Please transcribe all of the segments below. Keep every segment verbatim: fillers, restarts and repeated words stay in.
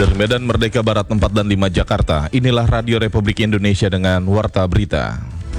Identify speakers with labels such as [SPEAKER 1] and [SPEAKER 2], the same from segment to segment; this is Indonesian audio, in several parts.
[SPEAKER 1] Dari Medan Merdeka Barat empat dan lima Jakarta, inilah Radio Republik Indonesia dengan Warta Berita.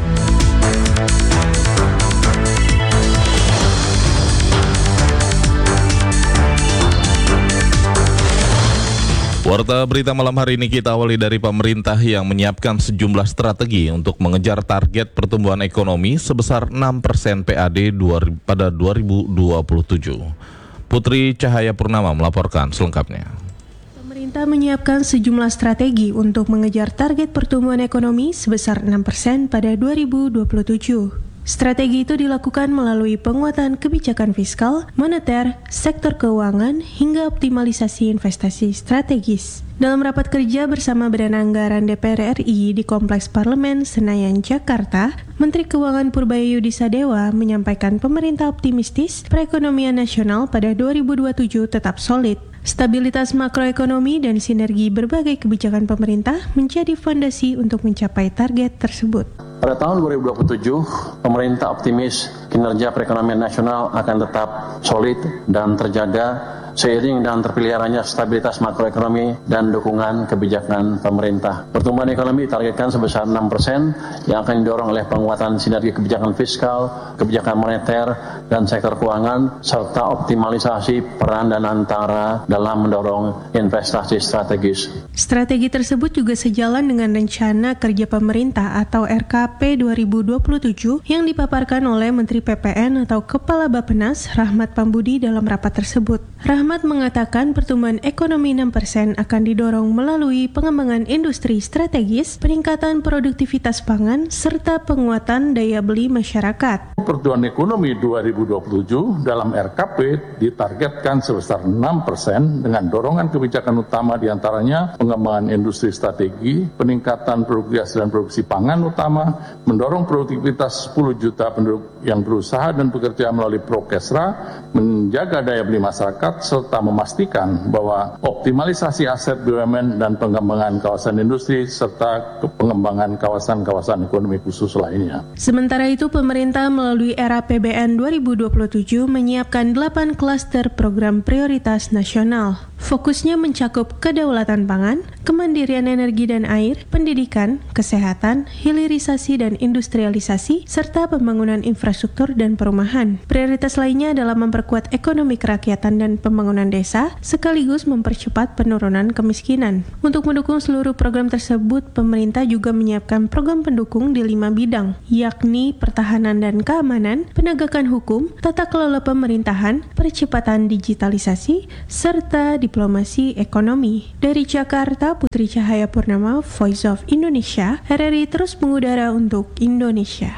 [SPEAKER 1] Warta Berita malam hari ini kita awali dari pemerintah yang menyiapkan sejumlah strategi untuk mengejar target pertumbuhan ekonomi sebesar enam persen P A D pada dua ribu dua puluh tujuh. Putri Cahaya Purnama melaporkan selengkapnya.
[SPEAKER 2] Pemerintah menyiapkan sejumlah strategi untuk mengejar target pertumbuhan ekonomi sebesar enam persen pada dua ribu dua puluh tujuh. Strategi itu dilakukan melalui penguatan kebijakan fiskal, moneter, sektor keuangan, hingga optimalisasi investasi strategis. Dalam rapat kerja bersama Badan Anggaran D P R R I di Kompleks Parlemen Senayan, Jakarta, Menteri Keuangan Purbaya Yudisadewa menyampaikan pemerintah optimistis perekonomian nasional pada dua ribu dua puluh tujuh tetap solid. Stabilitas makroekonomi dan sinergi berbagai kebijakan pemerintah menjadi fondasi untuk mencapai target tersebut.
[SPEAKER 3] Pada tahun dua ribu dua puluh tujuh, pemerintah optimis kinerja perekonomian nasional akan tetap solid dan terjaga seiring dengan terpeliharanya stabilitas makroekonomi dan dukungan kebijakan pemerintah. Pertumbuhan ekonomi ditargetkan sebesar enam persen yang akan didorong oleh penguatan sinergi kebijakan fiskal, kebijakan moneter, dan sektor keuangan, serta optimalisasi peran dan antara dalam mendorong investasi strategis.
[SPEAKER 2] Strategi tersebut juga sejalan dengan rencana kerja pemerintah atau R K P dua ribu dua puluh tujuh yang dipaparkan oleh Menteri P P N atau Kepala Bappenas Rahmat Pambudi dalam rapat tersebut. Rahmat mengatakan pertumbuhan ekonomi enam persen akan didorong melalui pengembangan industri strategis, peningkatan produktivitas pangan, serta penguatan daya beli masyarakat.
[SPEAKER 4] Pertumbuhan ekonomi dua ribu dua puluh tujuh dalam R K P ditargetkan sebesar enam persen dengan dorongan kebijakan utama diantaranya pengembangan industri strategi, peningkatan produktivitas dan produksi pangan utama, mendorong produktivitas sepuluh juta penduduk yang berusaha dan bekerja melalui Prokesra, menjaga daya beli masyarakat, serta memastikan bahwa optimalisasi aset B U M N dan pengembangan kawasan industri serta pengembangan kawasan-kawasan ekonomi khusus lainnya.
[SPEAKER 2] Sementara itu, pemerintah melalui era A P B N dua ribu dua puluh tujuh menyiapkan delapan klaster program prioritas nasional. Fokusnya mencakup kedaulatan pangan, kemandirian energi dan air, pendidikan, kesehatan, hilirisasi dan industrialisasi, serta pembangunan infrastruktur dan perumahan. Prioritas lainnya adalah memperkuat ekonomi kerakyatan dan pembangunan desa, sekaligus mempercepat penurunan kemiskinan. Untuk mendukung seluruh program tersebut, pemerintah juga menyiapkan program pendukung di lima bidang, yakni pertahanan dan keamanan, penegakan hukum, tata kelola pemerintahan, percepatan digitalisasi, serta diplomasi ekonomi. Dari Jakarta, Putri Cahaya Purnama, Voice of Indonesia, R R I terus mengudara untuk Indonesia.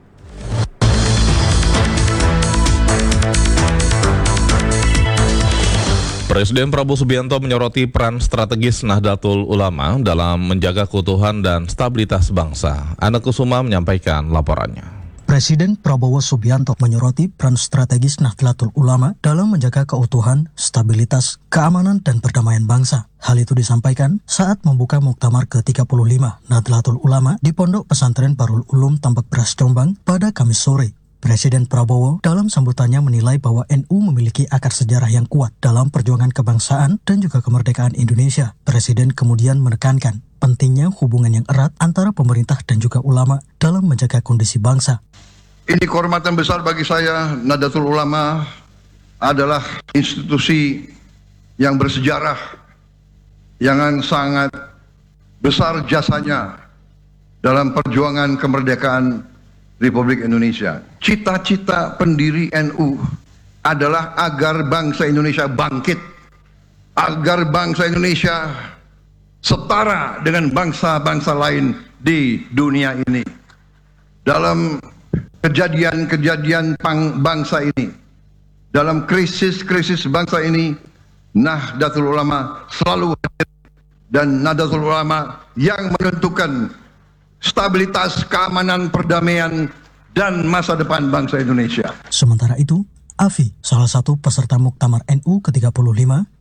[SPEAKER 1] Presiden Prabowo Subianto menyoroti peran strategis Nahdlatul Ulama dalam menjaga keutuhan dan stabilitas bangsa. Ana Kusuma menyampaikan laporannya.
[SPEAKER 5] Presiden Prabowo Subianto menyoroti peran strategis Nahdlatul Ulama dalam menjaga keutuhan, stabilitas, keamanan, dan perdamaian bangsa. Hal itu disampaikan saat membuka Muktamar ke tiga puluh lima Nahdlatul Ulama di Pondok Pesantren Darul Ulum Tambak Beras Jombang pada Kamis sore. Presiden Prabowo dalam sambutannya menilai bahwa N U memiliki akar sejarah yang kuat dalam perjuangan kebangsaan dan juga kemerdekaan Indonesia. Presiden kemudian menekankan pentingnya hubungan yang erat antara pemerintah dan juga ulama dalam menjaga kondisi bangsa.
[SPEAKER 6] Ini kehormatan besar bagi saya. Nahdlatul Ulama adalah institusi yang bersejarah, yang sangat besar jasanya dalam perjuangan kemerdekaan Republik Indonesia. Cita-cita pendiri N U adalah agar bangsa Indonesia bangkit, agar bangsa Indonesia setara dengan bangsa-bangsa lain di dunia ini. Dalam kejadian-kejadian bangsa ini, dalam krisis-krisis bangsa ini, Nahdlatul Ulama selalu hadir, dan Nahdlatul Ulama yang menentukan stabilitas, keamanan, perdamaian, dan masa depan bangsa Indonesia.
[SPEAKER 5] Sementara itu, Afi, salah satu peserta Muktamar N U ke tiga puluh lima,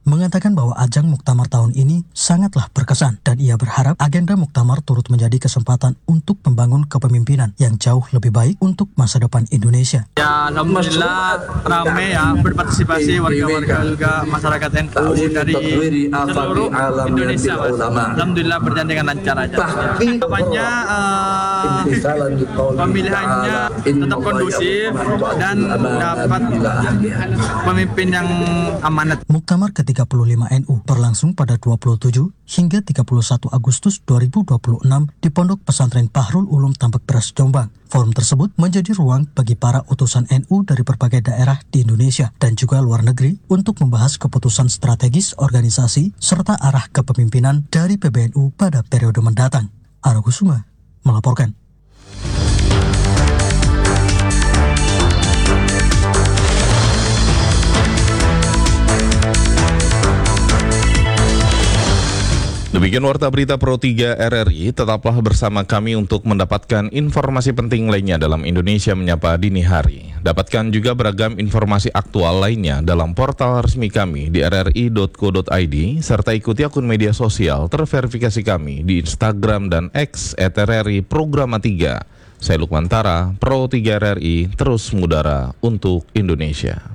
[SPEAKER 5] mengatakan bahwa ajang Muktamar tahun ini sangatlah berkesan dan ia berharap agenda Muktamar turut menjadi kesempatan untuk membangun kepemimpinan yang jauh lebih baik untuk masa depan Indonesia.
[SPEAKER 7] Ya, alhamdulillah ramai ya berpartisipasi warga-warga juga masyarakat N U dari seluruh Indonesia. Mas. Alhamdulillah berjalan dengan lancar aja. Harapannya uh, pemilihannya tetap kondusif dan dapat pemimpin yang amanat.
[SPEAKER 5] Muktamar ke tiga puluh lima N U berlangsung pada dua puluh tujuh hingga tiga puluh satu Agustus dua ribu dua puluh enam di Pondok Pesantren Bahrul Ulum Tambak Beras Jombang. Forum tersebut menjadi ruang bagi para utusan N U dari berbagai daerah di Indonesia dan juga luar negeri untuk membahas keputusan strategis organisasi serta arah kepemimpinan dari P B N U pada periode mendatang. Aragusuma melaporkan.
[SPEAKER 1] Demikian Warta Berita Pro tiga R R I, tetaplah bersama kami untuk mendapatkan informasi penting lainnya dalam Indonesia Menyapa Dini Hari. Dapatkan juga beragam informasi aktual lainnya dalam portal resmi kami di r r i dot co dot i d, serta ikuti akun media sosial terverifikasi kami di Instagram dan X et r r i Programa tiga. Saya Lukman Tara, Pro tiga R R I, terus mengudara untuk Indonesia.